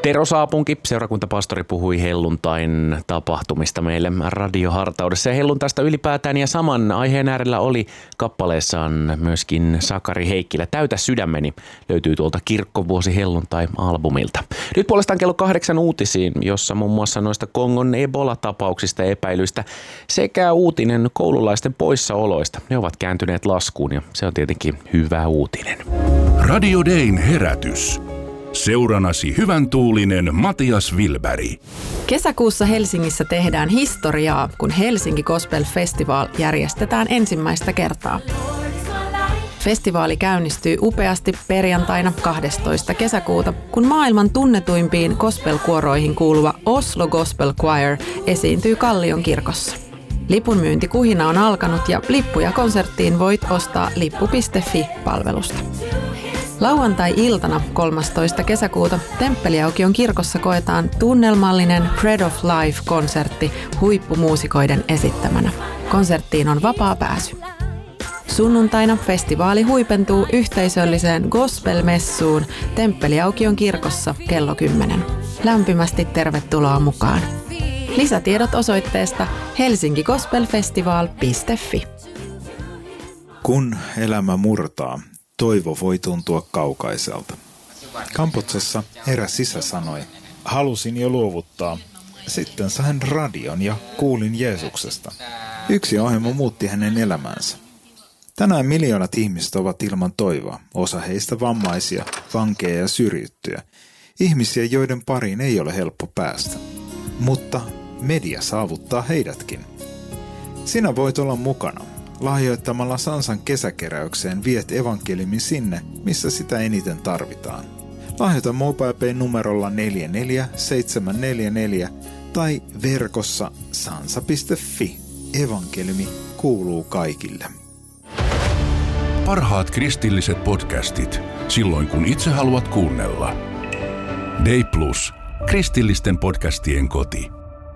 Tero Saapunki, seurakuntapastori, puhui helluntain tapahtumista meille radiohartaudessa ja helluntaista ylipäätään, ja saman aiheen äärellä oli kappaleessaan myöskin Sakari Heikkilä. Täytä sydämeni löytyy tuolta Kirkkovuosi helluntai-albumilta. Nyt puolestaan kello 8 uutisiin, jossa muun muassa noista Kongon Ebola-tapauksista ja epäilyistä sekä uutinen koululaisten poissaoloista. Ne ovat kääntyneet laskuun ja se on tietenkin hyvä uutinen. Radio Dayn herätys. Seuranasi hyvän tuulinen Matias Wilberg. Kesäkuussa Helsingissä tehdään historiaa, kun Helsinki Gospel Festival järjestetään ensimmäistä kertaa. Festivaali käynnistyy upeasti perjantaina 12. kesäkuuta, kun maailman tunnetuimpiin gospel-kuoroihin kuuluva Oslo Gospel Choir esiintyy Kallion kirkossa. Lipunmyyntikuhina on alkanut ja lippuja konserttiin voit ostaa lippu.fi-palvelusta. Lauantai-iltana 13. kesäkuuta Temppeliaukion kirkossa koetaan tunnelmallinen Bread of Life-konsertti huippumuusikoiden esittämänä. Konserttiin on vapaa pääsy. Sunnuntaina festivaali huipentuu yhteisölliseen gospel-messuun Temppeliaukion kirkossa kello 10. Lämpimästi tervetuloa mukaan. Lisätiedot osoitteesta helsinkigospelfestival.fi. Kun elämä murtaa, toivo voi tuntua kaukaiselta. Kampuksessa eräs isä sanoi, halusin jo luovuttaa. Sitten sain radion ja kuulin Jeesuksesta. Yksi ohjelma muutti hänen elämänsä. Tänään miljoonat ihmiset ovat ilman toivoa, osa heistä vammaisia, vankeja ja syrjittyjä. Ihmisiä, joiden pariin ei ole helppo päästä. Mutta media saavuttaa heidätkin. Sinä voit olla mukana. Lahjoittamalla Sansan kesäkeräykseen viet evankeliumin sinne, missä sitä eniten tarvitaan. Lahjoita MobilePay numerolla 44744 tai verkossa sansa.fi. Evankeliumi kuuluu kaikille. Parhaat kristilliset podcastit, silloin kun itse haluat kuunnella. Day Plus, kristillisten podcastien koti.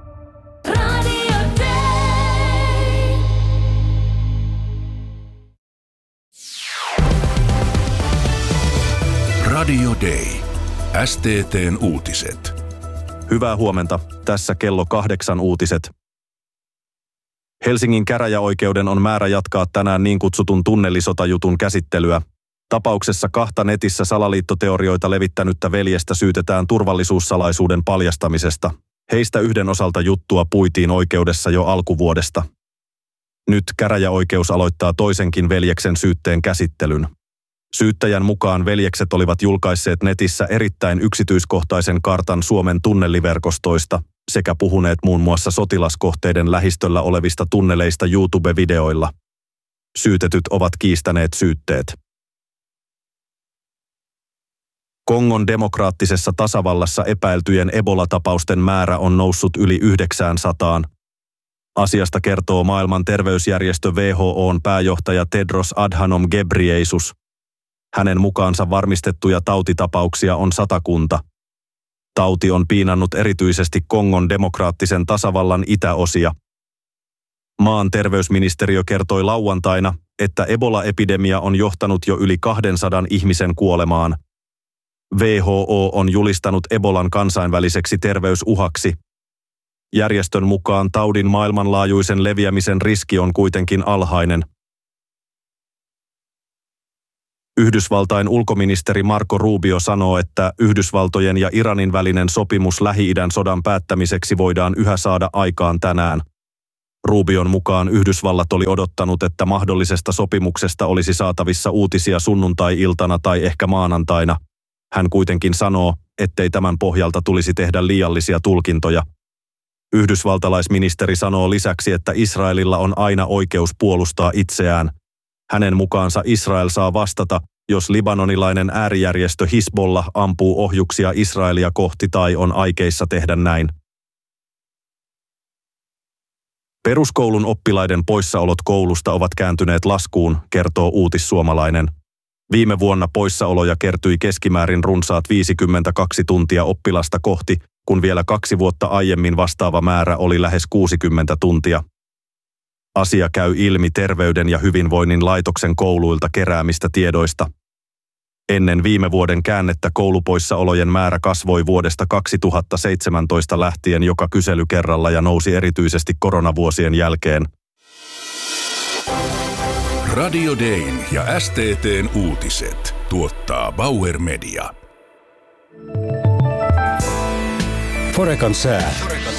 Radio Day. STT:n uutiset. Hyvää huomenta. Tässä kello 8 uutiset. Helsingin käräjäoikeuden on määrä jatkaa tänään niin kutsutun tunnelisotajutun käsittelyä. Tapauksessa 2 netissä salaliittoteorioita levittänyttä veljestä syytetään turvallisuussalaisuuden paljastamisesta. Heistä yhden osalta juttua puitiin oikeudessa jo alkuvuodesta. Nyt käräjäoikeus aloittaa toisenkin veljeksen syytteen käsittelyn. Syyttäjän mukaan veljekset olivat julkaisseet netissä erittäin yksityiskohtaisen kartan Suomen tunneliverkostoista sekä puhuneet muun muassa sotilaskohteiden lähistöllä olevista tunneleista YouTube-videoilla. Syytetyt ovat kiistäneet syytteet. Kongon demokraattisessa tasavallassa epäiltyjen Ebola-tapausten määrä on noussut yli 900. Asiasta kertoo maailman terveysjärjestö WHO:n pääjohtaja Tedros Adhanom Ghebreyesus. Hänen mukaansa varmistettuja tautitapauksia on 100. Tauti on piinannut erityisesti Kongon demokraattisen tasavallan itäosia. Maan terveysministeriö kertoi lauantaina, että Ebola-epidemia on johtanut jo yli 200 ihmisen kuolemaan. WHO on julistanut Ebolan kansainväliseksi terveysuhaksi. Järjestön mukaan taudin maailmanlaajuisen leviämisen riski on kuitenkin alhainen. Yhdysvaltain ulkoministeri Marco Rubio sanoo, että Yhdysvaltojen ja Iranin välinen sopimus Lähi-idän sodan päättämiseksi voidaan yhä saada aikaan tänään. Rubion mukaan Yhdysvallat oli odottanut, että mahdollisesta sopimuksesta olisi saatavissa uutisia sunnuntai-iltana tai ehkä maanantaina. Hän kuitenkin sanoo, ettei tämän pohjalta tulisi tehdä liiallisia tulkintoja. Yhdysvaltalaisministeri sanoo lisäksi, että Israelilla on aina oikeus puolustaa itseään. Hänen mukaansa Israel saa vastata, jos libanonilainen äärijärjestö Hizbollah ampuu ohjuksia Israelia kohti tai on aikeissa tehdä näin. Peruskoulun oppilaiden poissaolot koulusta ovat kääntyneet laskuun, kertoo Uutissuomalainen. Viime vuonna poissaoloja kertyi keskimäärin runsaat 52 tuntia oppilasta kohti, kun vielä 2 vuotta aiemmin vastaava määrä oli lähes 60 tuntia. Asia käy ilmi Terveyden ja hyvinvoinnin laitoksen kouluilta keräämistä tiedoista. Ennen viime vuoden käännettä koulupoissaolojen määrä kasvoi vuodesta 2017 lähtien joka kyselykerralla ja nousi erityisesti koronavuosien jälkeen. Radio Dayn ja STT:n uutiset tuottaa Bauer Media. Forecan sää.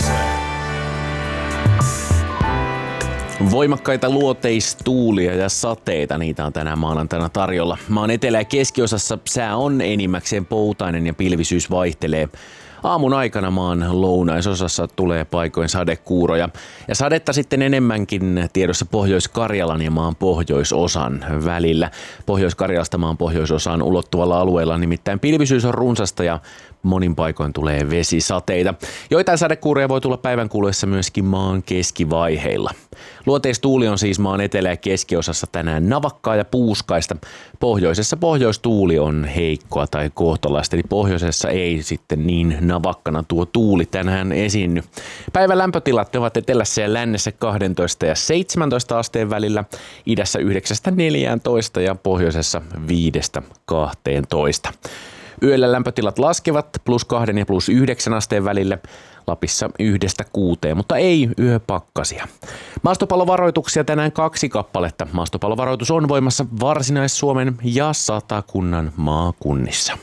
Voimakkaita luoteistuulia ja sateita, niitä on tänään maanantaina tarjolla. Maan etelä- ja keskiosassa sää on enimmäkseen poutainen ja pilvisyys vaihtelee. Aamun aikana maan lounaisosassa tulee paikoin sadekuuroja ja sadetta sitten enemmänkin tiedossa Pohjois-Karjalan ja maan pohjoisosan välillä. Pohjois-Karjalasta maan pohjoisosaan ulottuvalla alueella nimittäin pilvisyys on runsasta ja monin paikoin tulee vesisateita. Joitain sadekuuroja voi tulla päivän kuluessa myöskin maan keskivaiheilla. Luoteistuuli on siis maan etelä- ja keskiosassa tänään navakkaa ja puuskaista. Pohjoisessa pohjoistuuli on heikkoa tai kohtalaista, eli pohjoisessa ei sitten niin navakkana tuo tuuli tänään esiinny. Päivän lämpötilat ovat etelässä ja lännessä 12 ja 17 asteen välillä, idässä 9-14 ja pohjoisessa 5-12. Yöllä lämpötilat laskevat +2 ja +9 asteen välillä, Lapissa 1-6, mutta ei yöpakkasia. Maastopallovaroituksia tänään 2 kappaletta. Maastopallovaroitus on voimassa Varsinais-Suomen ja Satakunnan maakunnissa.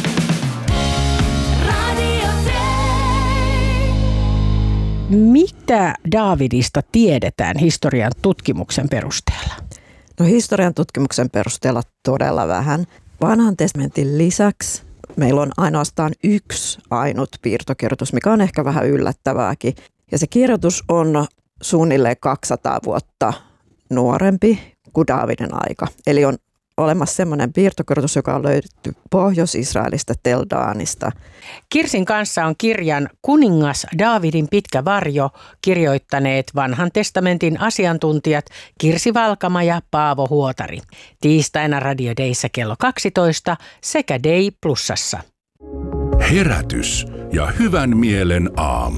Mitä Daavidista tiedetään historian tutkimuksen perusteella? No historian tutkimuksen perusteella todella vähän. Vanhan testamentin lisäksi meillä on ainoastaan yksi ainut piirtokirjoitus, mikä on ehkä vähän yllättävääkin. Ja se kirjoitus on suunnilleen 200 vuotta nuorempi kuin Daavidin aika. Eli on olemassa semmoinen piirtokirjoitus, joka on löydetty Pohjois-Israelista Tel Danista. Kirsin kanssa on kirjan Kuningas Daavidin pitkä varjo kirjoittaneet vanhan testamentin asiantuntijat Kirsi Valkama ja Paavo Huotari. Tiistaina Radio Dayssä kello 12 sekä Day Plusassa. Herätys ja hyvän mielen aamu.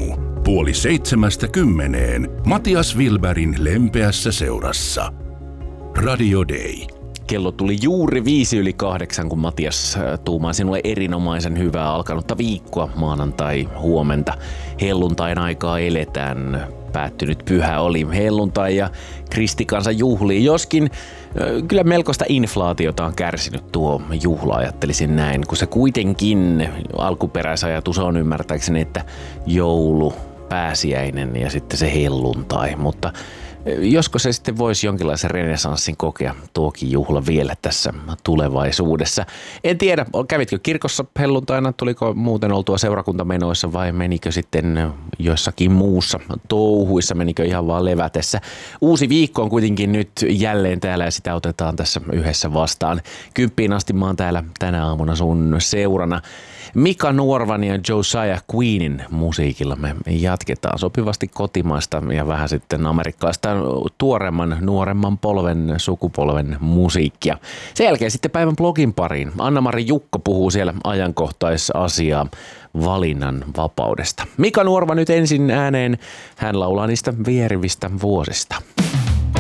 6:30 Matias Wilbergin lempeässä seurassa. Radio Day. Kello tuli juuri 7:05, kun Matias tuumaa sinulle erinomaisen hyvää alkanutta viikkoa maanantai huomenta. Helluntain aikaa eletään. Päättynyt pyhä oli helluntai ja kristikansa juhlii. Joskin kyllä melkoista inflaatiota on kärsinyt tuo juhla, ajattelisin näin, kun se kuitenkin alkuperäisajatus on ymmärtääkseni, että joulu, pääsiäinen ja sitten se helluntai, mutta josko se sitten voisi jonkinlaisen renessanssin kokea tuokin juhla vielä tässä tulevaisuudessa. En tiedä, kävitkö kirkossa helluntaina, tuliko muuten oltua seurakuntamenoissa vai menikö sitten jossakin muussa touhuissa, menikö ihan vaan levätessä. Uusi viikko on kuitenkin nyt jälleen täällä ja sitä otetaan tässä yhdessä vastaan. 10 asti mä oon täällä tänä aamuna sun seurana. Mika Nuorvan ja Josiah Queenin musiikilla me jatketaan sopivasti kotimaista ja vähän sitten amerikkalaista tuoremman, nuoremman sukupolven musiikkia. Sen jälkeen sitten päivän blogin pariin. Anna-Mari Jukko puhuu siellä ajankohtaisasiaa valinnan vapaudesta. Mika Nuorva nyt ensin ääneen. Hän laulaa niistä vierivistä vuosista.